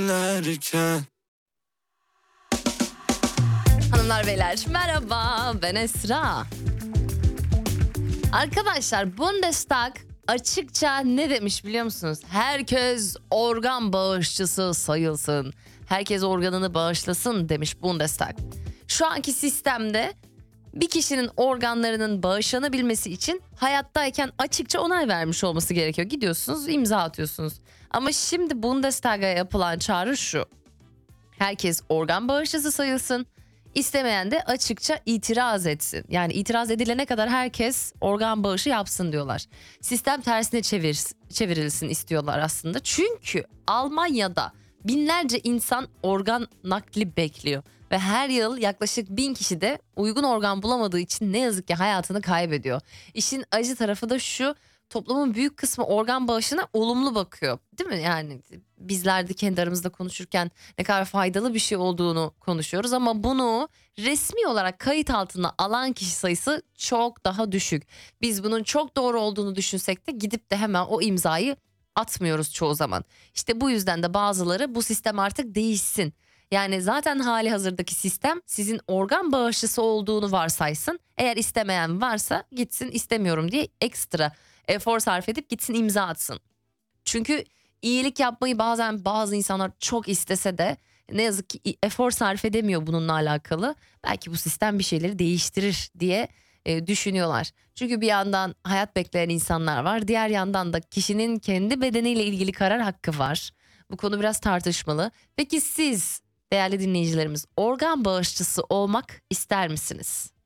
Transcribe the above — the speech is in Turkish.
derken. Hanımlar beyler merhaba, ben Esra. Arkadaşlar Bundestag açıkça ne demiş biliyor musunuz? Herkes organ bağışçısı sayılsın. Herkes organını bağışlasın demiş Bundestag. Şu anki sistemde bir kişinin organlarının bağışlanabilmesi için hayattayken açıkça onay vermiş olması gerekiyor. Gidiyorsunuz, imza atıyorsunuz. Ama şimdi Bundestag'a yapılan çağrı şu: herkes organ bağışçısı sayılsın. İstemeyen de açıkça itiraz etsin. Yani itiraz edilene kadar herkes organ bağışı yapsın diyorlar. Sistem tersine çevrilsin istiyorlar aslında. Çünkü Almanya'da binlerce insan organ nakli bekliyor. Ve her yıl yaklaşık 1000 kişi de uygun organ bulamadığı için ne yazık ki hayatını kaybediyor. İşin acı tarafı da şu: toplumun büyük kısmı organ bağışına olumlu bakıyor. Değil mi? Yani bizler de kendi aramızda konuşurken ne kadar faydalı bir şey olduğunu konuşuyoruz ama bunu resmi olarak kayıt altına alan kişi sayısı çok daha düşük. Biz bunun çok doğru olduğunu düşünsek de gidip de hemen o imzayı atmıyoruz çoğu zaman. İşte bu yüzden de bazıları bu sistem artık değişsin. Yani zaten hali hazırdaki sistem sizin organ bağışçısı olduğunu varsaysın. Eğer istemeyen varsa gitsin istemiyorum diye ekstra efor sarf edip gitsin imza atsın. Çünkü iyilik yapmayı bazen bazı insanlar çok istese de ne yazık ki efor sarf edemiyor bununla alakalı. Belki bu sistem bir şeyleri değiştirir diye düşünüyorlar. Çünkü bir yandan hayat bekleyen insanlar var. Diğer yandan da kişinin kendi bedeniyle ilgili karar hakkı var. Bu konu biraz tartışmalı. Peki siz değerli dinleyicilerimiz organ bağışçısı olmak ister misiniz?